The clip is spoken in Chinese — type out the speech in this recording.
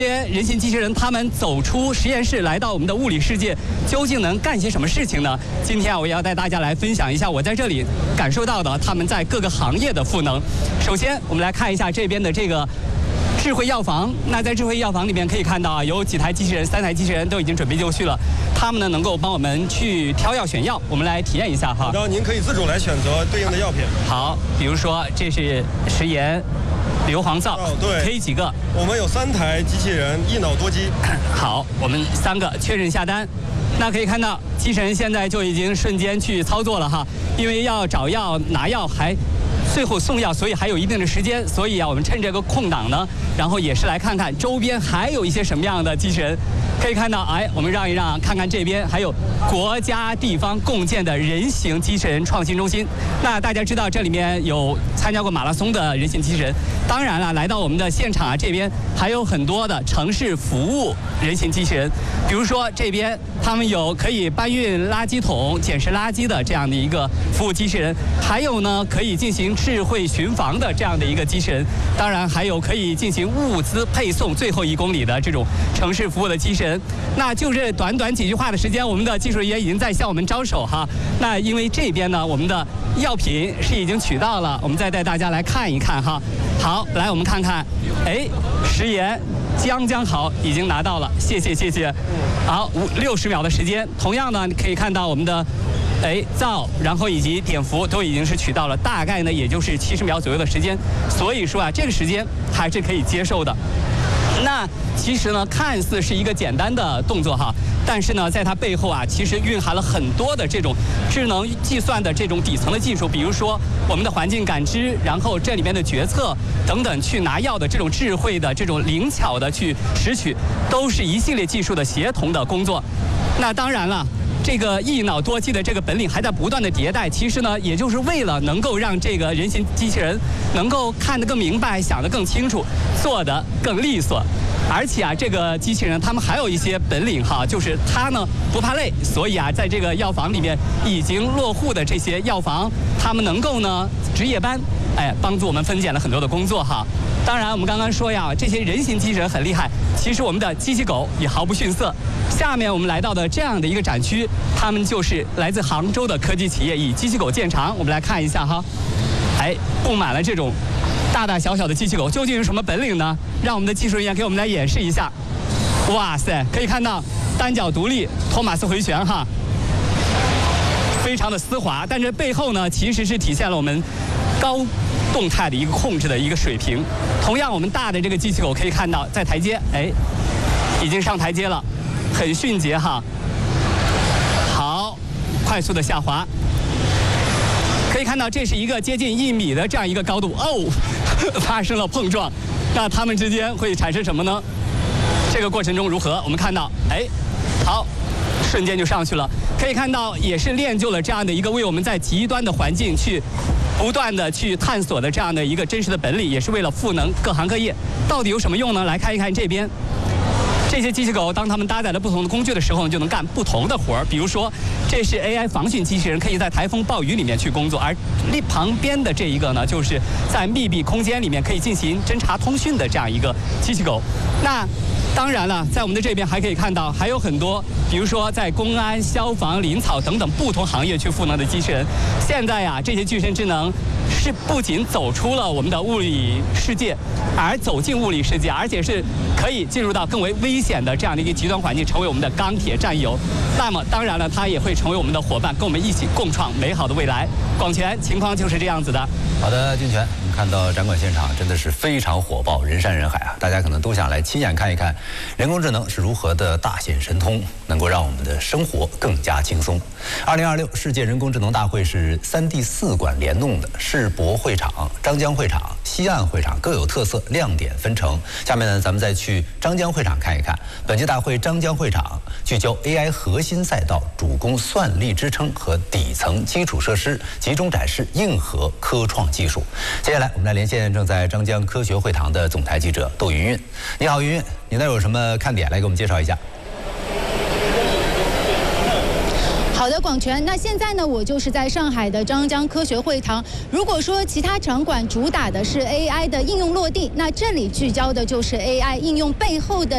这些人形机器人，他们走出实验室，来到我们的物理世界，究竟能干些什么事情呢？今天我也要带大家来分享一下我在这里感受到的他们在各个行业的赋能。首先，我们来看一下这边的这个智慧药房。那在智慧药房里面可以看到啊，有几台机器人，3台机器人都已经准备就绪了。他们呢能够帮我们去挑药选药，我们来体验一下哈。 然后您可以自主来选择对应的药品。 好，比如说这是食盐。硫磺皂， 对， 可以几个？ 我们有3台机器人，一脑多机。 好，我们3个确认下单。那可以看到，机器人现在就已经瞬间去操作了哈，因为要找药、拿药，还最后送药，所以还有一定的时间。所以啊，我们趁这个空档呢，然后也是来看看周边还有一些什么样的机器人。可以看到，哎，我们让一让，看看这边还有国家地方共建的人形机器人创新中心。那大家知道，这里面有参加过马拉松的人形机器人。当然了，来到我们的现场啊，这边还有很多的城市服务人形机器人。比如说这边他们有可以搬运垃圾桶、捡拾垃圾的这样的一个服务机器人，还有呢可以进行智慧巡防的这样的一个机器人。当然还有可以进行物资配送最后1公里的这种城市服务的机器人。那就是短短几句话的时间，我们的技术人员已经在向我们招手哈。那因为这边呢，我们的药品是已经取到了，我们再带大家来看一看哈。好，来我们看看，哎，食盐将好，已经拿到了，谢谢。好，60秒的时间，同样呢可以看到我们的。皂，然后以及碘伏都已经是取到了，大概呢也就是70秒左右的时间，所以说啊，这个时间还是可以接受的。那其实呢，看似是一个简单的动作哈，但是呢，在它背后啊，其实蕴含了很多的这种智能计算的这种底层的技术，比如说我们的环境感知，然后这里面的决策等等，去拿药的这种智慧的这种灵巧的去拾取，都是一系列技术的协同的工作。那当然了。这个一脑多机的这个本领还在不断的迭代，其实呢，也就是为了能够让这个人形机器人能够看得更明白、想得更清楚、做得更利索。而且啊，这个机器人他们还有一些本领哈，就是它呢不怕累，所以啊，在这个药房里面已经落户的这些药房，他们能够呢值夜班，帮助我们分拣了很多的工作哈。当然，我们刚刚说呀，这些人形机器人很厉害，其实我们的机器狗也毫不逊色。下面我们来到的这样的一个展区，他们就是来自杭州的科技企业，以机器狗见长。我们来看一下哈，布满了这种大大小小的机器狗，究竟有什么本领呢？让我们的技术人员给我们来演示一下。哇塞，可以看到单脚独立，托马斯回旋哈，非常的丝滑，但是背后呢，其实是体现了我们高动态的一个控制的一个水平。同样，我们大的这个机器狗可以看到，在台阶，已经上台阶了，很迅捷哈。好，快速的下滑。可以看到，这是一个接近1米的这样一个高度发生了碰撞。那它们之间会产生什么呢？这个过程中如何？我们看到，好，瞬间就上去了。可以看到，也是练就了这样的一个为我们在极端的环境去不断的去探索的这样的一个真实的本领，也是为了赋能各行各业。到底有什么用呢？来看一看这边。这些机器狗，当它们搭载了不同的工具的时候，就能干不同的活儿。比如说，这是 AI 防汛机器人，可以在台风暴雨里面去工作；而旁边的这一个呢，就是在密闭空间里面可以进行侦察通讯的这样一个机器狗。那当然了，在我们的这边还可以看到，还有很多，比如说在公安、消防、林草等等不同行业去赋能的机器人。现在呀，这些具身智能是不仅走出了我们的物理世界，而走进物理世界，而且是可以进入到更为危险的这样的一个极端环境，成为我们的钢铁战友。那么当然了，它也会成为我们的伙伴，跟我们一起共创美好的未来。广泉情况就是这样子的。 好的，俊全，我们看到展馆现场真的是非常火爆，人山人海啊！大家可能都想来亲眼看一看人工智能是如何的大显神通，能够让我们的生活更加轻松。2026世界人工智能大会是3地4馆联动的，世博会场、张江会场、西岸会场各有特色，亮点纷呈。下面呢，咱们再去张江会场看一看。本届大会张江会场聚焦 AI 核心赛道、主攻算力支撑和底层基础设施，集中展示硬核科创技术。接下来我们来连线正在张江科学会堂的总台记者窦云云。你好，云云，你那有什么看点来给我们介绍一下？ 好的，广泉。那现在呢，我就是在上海的张江科学会堂。如果说其他场馆主打的是 AI 的应用落地，那这里聚焦的就是 AI 应用背后的